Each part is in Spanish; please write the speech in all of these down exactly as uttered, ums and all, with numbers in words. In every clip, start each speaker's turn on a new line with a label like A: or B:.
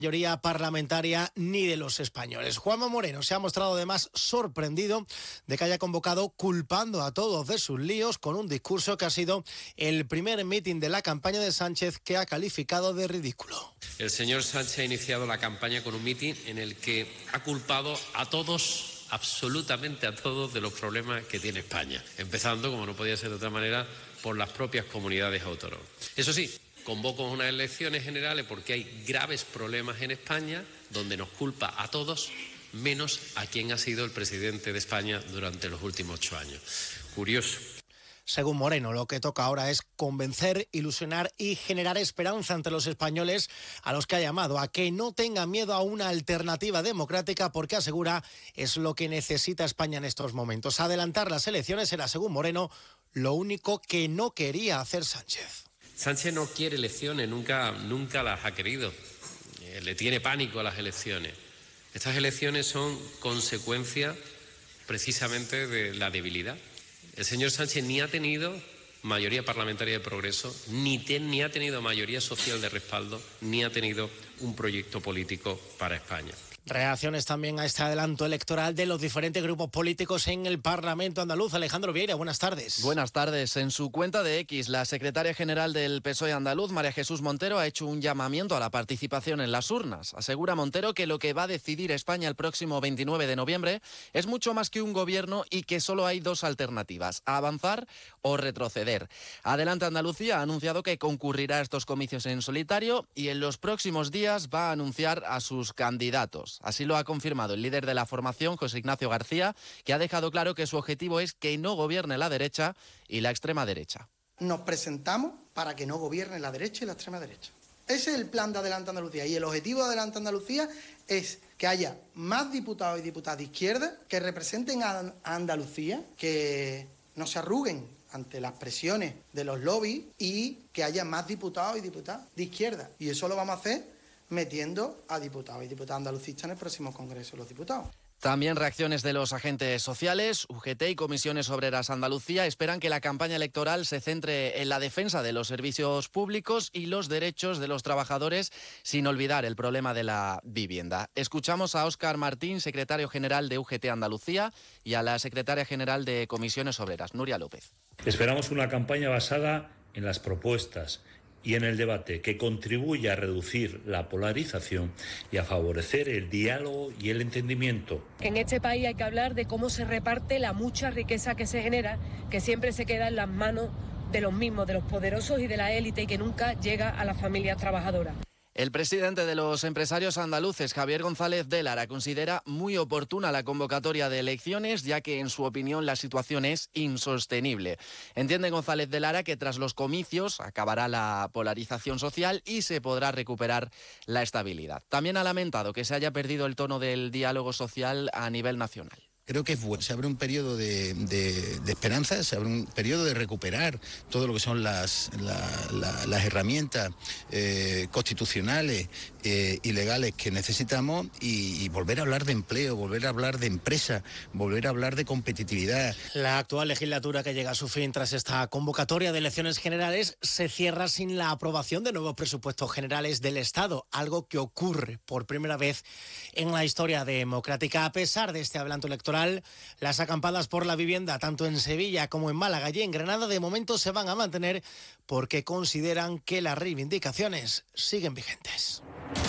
A: mayoría parlamentaria ni de los españoles. Juanma Moreno se ha mostrado además sorprendido de que haya convocado culpando a todos de sus líos con un discurso que ha sido el primer mitin de la campaña de Sánchez que ha calificado de ridículo.
B: El señor Sánchez ha iniciado la campaña con un mitin en el que ha culpado a todos, absolutamente a todos, de los problemas que tiene España, empezando, como no podía ser de otra manera, por las propias comunidades autónomas. Eso sí, convoco unas elecciones generales porque hay graves problemas en España donde nos culpa a todos, menos a quien ha sido el presidente de España durante los últimos ocho años. Curioso.
A: Según Moreno, lo que toca ahora es convencer, ilusionar y generar esperanza entre los españoles, a los que ha llamado a que no tengan miedo a una alternativa democrática, porque asegura es lo que necesita España en estos momentos. Adelantar las elecciones era, según Moreno, lo único que no quería hacer Sánchez.
B: Sánchez no quiere elecciones, nunca, nunca las ha querido. Eh, le tiene pánico a las elecciones. Estas elecciones son consecuencia precisamente de la debilidad. El señor Sánchez ni ha tenido mayoría parlamentaria de progreso, ni, te, ni ha tenido mayoría social de respaldo, ni ha tenido un proyecto político para España.
A: Reacciones también a este adelanto electoral de los diferentes grupos políticos en el Parlamento andaluz. Alejandro Vieira, buenas tardes.
C: Buenas tardes. En su cuenta de X, la secretaria general del P S O E andaluz, María Jesús Montero, ha hecho un llamamiento a la participación en las urnas. Asegura Montero que lo que va a decidir España el próximo veintinueve de noviembre es mucho más que un gobierno y que solo hay dos alternativas, avanzar o retroceder. Adelante Andalucía ha anunciado que concurrirá a estos comicios en solitario y en los próximos días va a anunciar a sus candidatos. Así lo ha confirmado el líder de la formación, José Ignacio García, que ha dejado claro que su objetivo es que no gobierne la derecha y la extrema derecha.
D: Nos presentamos para que no gobierne la derecha y la extrema derecha. Ese es el plan de Adelante Andalucía y el objetivo de Adelante Andalucía es que haya más diputados y diputadas de izquierda que representen a Andalucía, que no se arruguen ante las presiones de los lobbies y que haya más diputados y diputadas de izquierda. Y eso lo vamos a hacer metiendo a diputados y diputadas andalucistas en el próximo Congreso de los Diputados.
C: También reacciones de los agentes sociales. U G T y Comisiones Obreras Andalucía esperan que la campaña electoral se centre en la defensa de los servicios públicos y los derechos de los trabajadores, sin olvidar el problema de la vivienda. Escuchamos a Óscar Martín, secretario general de U G T Andalucía, y a la secretaria general de Comisiones Obreras, Nuria López.
E: Esperamos una campaña basada en las propuestas y en el debate que contribuya a reducir la polarización y a favorecer el diálogo y el entendimiento.
F: En este país hay que hablar de cómo se reparte la mucha riqueza que se genera, que siempre se queda en las manos de los mismos, de los poderosos y de la élite, y que nunca llega a las familias trabajadoras.
C: El presidente de los empresarios andaluces, Javier González de Lara, considera muy oportuna la convocatoria de elecciones, ya que en su opinión la situación es insostenible. Entiende González de Lara que tras los comicios acabará la polarización social y se podrá recuperar la estabilidad. También ha lamentado que se haya perdido el tono del diálogo social a nivel nacional.
G: Creo que es bueno. Se abre un periodo de, de, de esperanza, se abre un periodo de recuperar todo lo que son las, la, la, las herramientas eh, constitucionales eh, y legales que necesitamos y, y volver a hablar de empleo, volver a hablar de empresa, volver a hablar de competitividad.
A: La actual legislatura, que llega a su fin tras esta convocatoria de elecciones generales, se cierra sin la aprobación de nuevos presupuestos generales del Estado, algo que ocurre por primera vez en la historia democrática. A pesar de este adelanto electoral, las acampadas por la vivienda, tanto en Sevilla como en Málaga y en Granada, de momento se van a mantener porque consideran que las reivindicaciones siguen vigentes.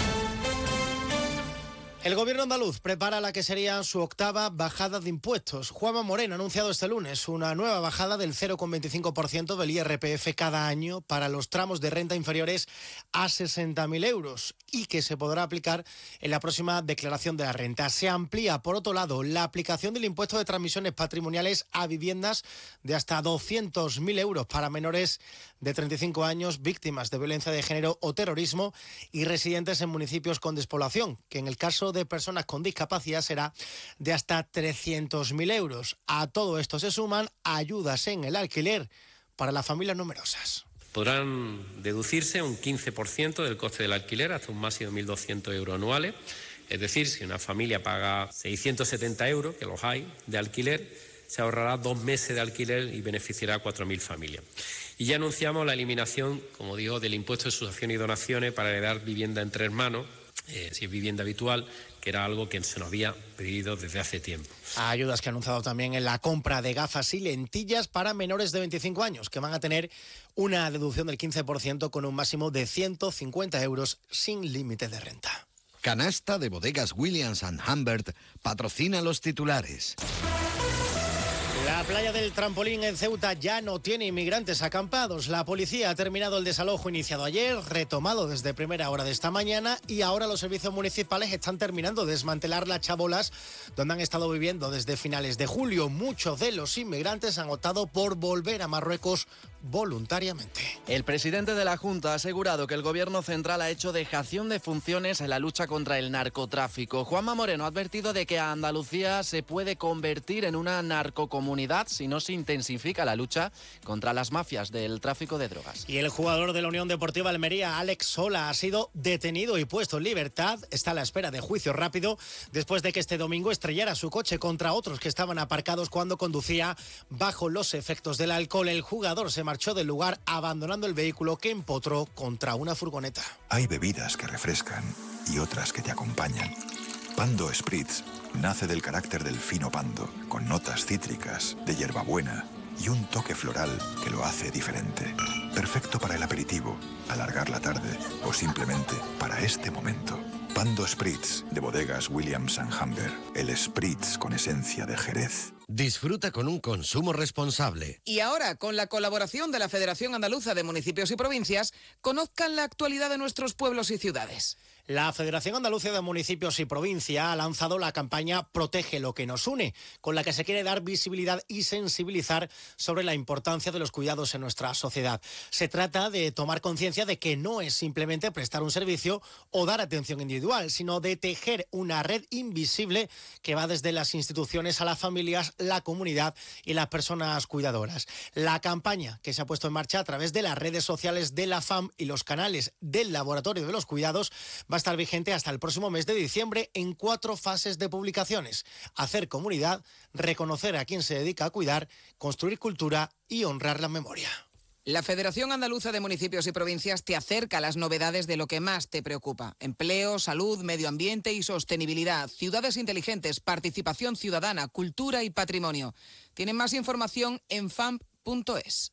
A: El gobierno andaluz prepara la que sería su octava bajada de impuestos. Juanma Moreno ha anunciado este lunes una nueva bajada del cero coma veinticinco por ciento del I R P F cada año para los tramos de renta inferiores a sesenta mil euros y que se podrá aplicar en la próxima declaración de la renta. Se amplía, por otro lado, la aplicación del impuesto de transmisiones patrimoniales a viviendas de hasta doscientos mil euros para menores de treinta y cinco años, víctimas de violencia de género o terrorismo y residentes en municipios con despoblación, que en el caso de personas con discapacidad será de hasta trescientos mil euros. A todo esto se suman ayudas en el alquiler para las familias numerosas.
B: Podrán deducirse un quince por ciento del coste del alquiler hasta un máximo de mil doscientos euros anuales. Es decir, si una familia paga seiscientos setenta euros, que los hay, de alquiler, se ahorrará dos meses de alquiler y beneficiará a cuatro mil familias. Y ya anunciamos la eliminación, como digo, del impuesto de sucesión y donaciones para heredar vivienda entre hermanos. eh, si es vivienda habitual, que era algo que se nos había pedido desde hace tiempo.
A: Ayudas que ha anunciado también en la compra de gafas y lentillas para menores de veinticinco años, que van a tener una deducción del quince por ciento con un máximo de ciento cincuenta euros sin límite de renta.
H: Canasta de Bodegas Williams and Humbert patrocina los titulares.
A: La playa del Trampolín en Ceuta ya no tiene inmigrantes acampados. La policía ha terminado el desalojo iniciado ayer, retomado desde primera hora de esta mañana, y ahora los servicios municipales están terminando de desmantelar las chabolas donde han estado viviendo desde finales de julio. Muchos de los inmigrantes han optado por volver a Marruecos voluntariamente.
C: El presidente de la Junta ha asegurado que el gobierno central ha hecho dejación de funciones en la lucha contra el narcotráfico. Juanma Moreno ha advertido de que Andalucía se puede convertir en una narcocomunidad si no se intensifica la lucha contra las mafias del tráfico de drogas.
A: Y el jugador de la Unión Deportiva Almería, Alex Sola, ha sido detenido y puesto en libertad. Está a la espera de juicio rápido después de que este domingo estrellara su coche contra otros que estaban aparcados cuando conducía bajo los efectos del alcohol. El jugador se marchó del lugar abandonando el vehículo que empotró contra una furgoneta.
I: Hay bebidas que refrescan y otras que te acompañan. Pando Spritz nace del carácter del fino pando, con notas cítricas, de hierbabuena y un toque floral que lo hace diferente. Perfecto para el aperitivo, alargar la tarde o simplemente para este momento. Pando Spritz de Bodegas Williams and Humbert. El Spritz con esencia de Jerez.
H: Disfruta con un consumo responsable.
J: Y ahora, con la colaboración de la Federación Andaluza de Municipios y Provincias, conozcan la actualidad de nuestros pueblos y ciudades.
A: La Federación Andaluza de Municipios y Provincia ha lanzado la campaña Protege lo que nos une, con la que se quiere dar visibilidad y sensibilizar sobre la importancia de los cuidados en nuestra sociedad. Se trata de tomar conciencia de que no es simplemente prestar un servicio o dar atención individual, sino de tejer una red invisible que va desde las instituciones a las familias, la comunidad y las personas cuidadoras. La campaña, que se ha puesto en marcha a través de las redes sociales de la F A M y los canales del Laboratorio de los Cuidados, va a estar vigente hasta el próximo mes de diciembre en cuatro fases de publicaciones: hacer comunidad, reconocer a quien se dedica a cuidar, construir cultura y honrar la memoria.
J: La Federación Andaluza de Municipios y Provincias te acerca a las novedades de lo que más te preocupa: empleo, salud, medio ambiente y sostenibilidad, ciudades inteligentes, participación ciudadana, cultura y patrimonio. Tienen más información en famp punto es.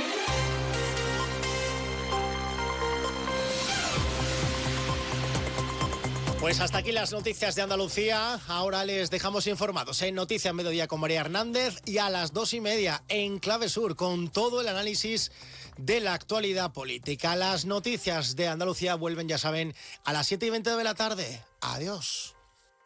A: Pues hasta aquí las noticias de Andalucía. Ahora les dejamos informados en Noticias Mediodía con María Hernández, y a las dos y media en Clave Sur con todo el análisis de la actualidad política. Las noticias de Andalucía vuelven, ya saben, a las siete y veinte de la tarde. Adiós.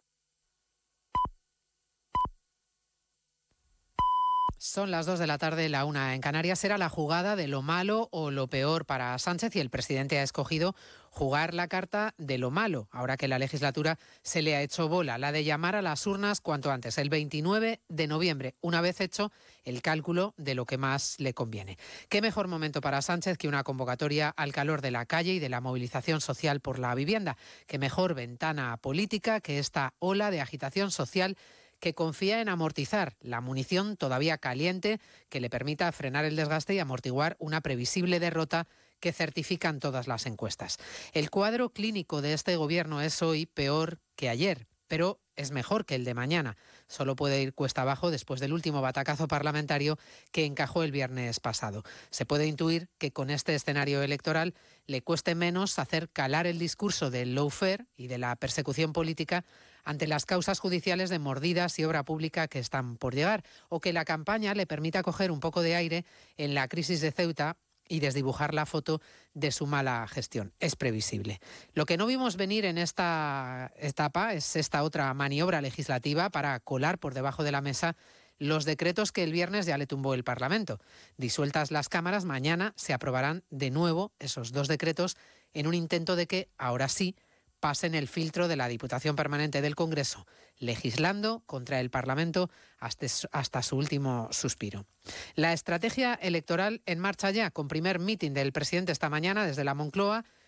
K: Son las dos de la tarde, la una en Canarias. Era la jugada de lo malo o lo peor para Sánchez, y el presidente ha escogido jugar la carta de lo malo, ahora que la legislatura se le ha hecho bola, la de llamar a las urnas cuanto antes, el veintinueve de noviembre, una vez hecho el cálculo de lo que más le conviene. ¿Qué mejor momento para Sánchez que una convocatoria al calor de la calle y de la movilización social por la vivienda? ¿Qué mejor ventana política que esta ola de agitación social que confía en amortizar la munición todavía caliente que le permita frenar el desgaste y amortiguar una previsible derrota que certifican todas las encuestas? El cuadro clínico de este gobierno es hoy peor que ayer, pero es mejor que el de mañana. Solo puede ir cuesta abajo después del último batacazo parlamentario que encajó el viernes pasado. Se puede intuir que con este escenario electoral le cueste menos hacer calar el discurso del lawfare y de la persecución política ante las causas judiciales de mordidas y obra pública que están por llegar, o que la campaña le permita coger un poco de aire en la crisis de Ceuta y desdibujar la foto de su mala gestión. Es previsible. Lo que no vimos venir en esta etapa es esta otra maniobra legislativa para colar por debajo de la mesa los decretos que el viernes ya le tumbó el Parlamento. Disueltas las cámaras, mañana se aprobarán de nuevo esos dos decretos en un intento de que, ahora sí, pasen el filtro de la Diputación Permanente del Congreso, legislando contra el Parlamento hasta, hasta su último suspiro. La estrategia electoral en marcha ya, con primer mitin del presidente esta mañana desde la Moncloa,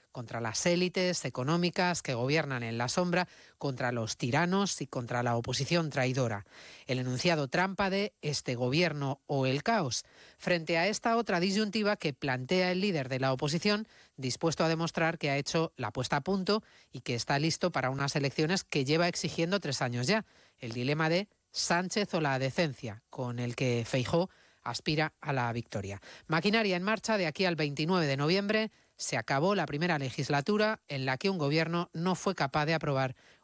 K: contra las élites económicas que gobiernan en la sombra, contra los tiranos y contra la oposición traidora. El enunciado trampa de este gobierno o el caos, frente a esta otra disyuntiva que plantea el líder de la oposición, dispuesto a demostrar que ha hecho la puesta a punto y que está listo para unas elecciones que lleva exigiendo tres años ya. El dilema de Sánchez o la decencia, con el que Feijóo aspira a la victoria. Maquinaria en marcha de aquí al veintinueve de noviembre. Se acabó la primera legislatura en la que un gobierno no fue capaz de aprobar